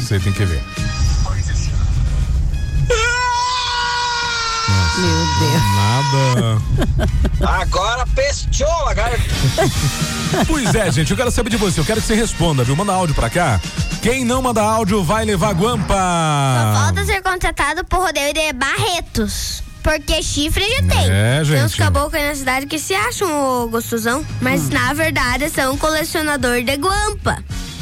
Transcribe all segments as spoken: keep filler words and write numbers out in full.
Você tem que ver. Nossa, Meu Deus. Nada. Agora pestou, lagarto. Pois é, gente, eu quero saber de você, eu quero que você responda, viu? Manda áudio pra cá. Quem não manda áudio vai levar guampa. Só falta ser contratado por rodeio de Barretos. Porque chifre já tem. É, gente. Tem uns caboclos aí na cidade que se acham o gostosão, mas hum. na verdade são colecionador de guampa.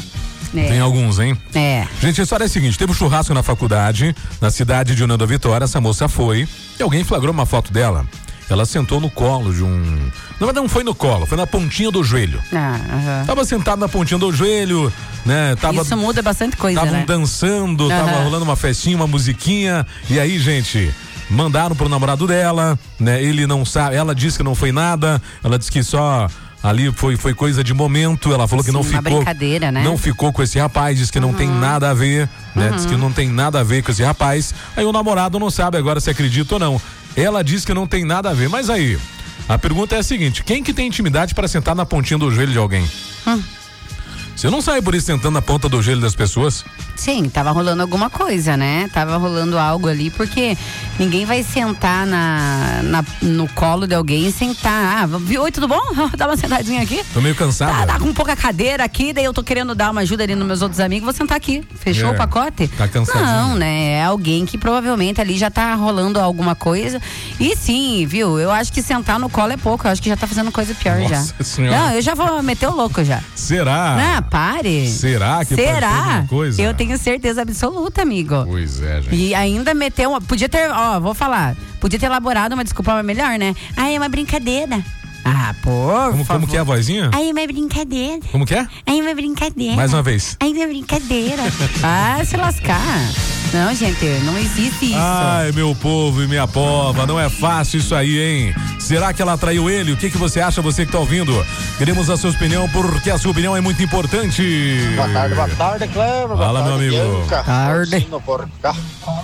É. Tem alguns, hein? É. Gente, a história é a seguinte, teve um churrasco na faculdade, na cidade de União da Vitória, essa moça foi e alguém flagrou uma foto dela. Ela sentou no colo de um... Na verdade não foi no colo, foi na pontinha do joelho. Ah, uh-huh. Tava sentado na pontinha do joelho, né? Tava, Isso muda bastante coisa, tavam né? dançando, uh-huh. tava rolando uma festinha, uma musiquinha, e aí, gente... Mandaram pro namorado dela, né? Ele não sabe, ela disse que não foi nada, ela disse que só ali foi, foi coisa de momento, ela falou Sim, que não uma ficou, brincadeira, né? Não ficou com esse rapaz, disse que não uhum. tem nada a ver, né? Uhum. Diz que não tem nada a ver com esse rapaz, aí o namorado não sabe agora se acredita ou não. Ela diz que não tem nada a ver, mas aí, a pergunta é a seguinte, quem que tem intimidade para sentar na pontinha do joelho de alguém? Hum. Você não sai por isso sentando na ponta do joelho das pessoas? Sim, tava rolando alguma coisa, né? Tava rolando algo ali, porque ninguém vai sentar na, na, no colo de alguém e sentar. Ah, viu? Oi, tudo bom? Dá uma sentadinha aqui. Tô meio cansado. Tá, tá com pouca cadeira aqui, daí eu tô querendo dar uma ajuda ali nos meus outros amigos, vou sentar aqui. Fechou é, o pacote? Tá cansadinho. Não, né? É alguém que provavelmente ali já tá rolando alguma coisa. E sim, viu? Eu acho que sentar no colo é pouco, eu acho que já tá fazendo coisa pior. Nossa já. Senhora. Não, eu já vou meter o louco já. Será? Não, pare. Será que Será? pode ter alguma coisa? Eu tenho certeza absoluta, amigo. Pois é, gente. E ainda meteu uma, podia ter, ó, vou falar, podia ter elaborado uma desculpa melhor, né? Ah, é uma brincadeira. Ah, por como, favor. Como que é a vozinha? Aí é uma brincadeira. Como que é? Aí é uma brincadeira. Mais uma vez. Aí é uma brincadeira. Ah, se lascar. Não, gente, não existe isso. Ai, meu povo e minha pova, não é fácil isso aí, hein? Será que ela traiu ele? O que que você acha, você que tá ouvindo? Queremos a sua opinião, porque a sua opinião é muito importante. Boa tarde, boa tarde, Cleber. Fala, meu amigo. Bianca. Tarde. Por cá.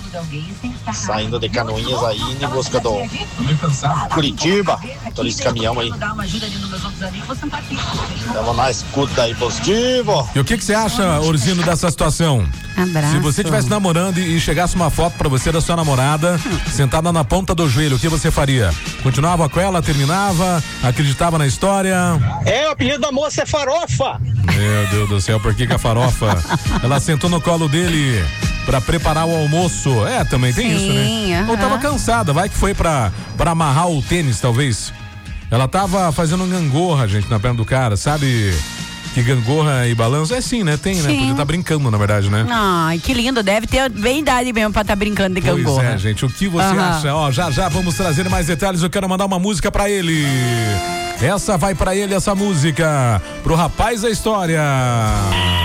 Saindo de Canoinhas aí, em busca do Curitiba. Todo esse caminhão aí. Estamos na escuta aí, positivo. E o que que você acha, Orzino, dessa situação? Abraço. Se você estivesse namorando e chegasse uma foto pra você da sua namorada, sentada na ponta do joelho, o que você faria? Continuava com ela, terminava, acreditava na história? É, o apelido da moça é Farofa. Meu Deus do céu, por que que a Farofa? Ela sentou no colo dele pra preparar o almoço. É, também tem Sim, isso, né? uh-huh. Ou tava cansada, vai que foi pra, pra amarrar o tênis, talvez. Ela tava fazendo gangorra, gente, na perna do cara, sabe? Que gangorra e balanço, é sim, né? Tem, sim. né? Podia estar brincando, na verdade, né? Ai, que lindo, deve ter bem idade mesmo pra estar tá brincando de gangorra. Pois é, gente, o que você uhum. acha? Ó, já já vamos trazer mais detalhes, eu quero mandar uma música pra ele. Essa vai pra ele, essa música, pro rapaz da história.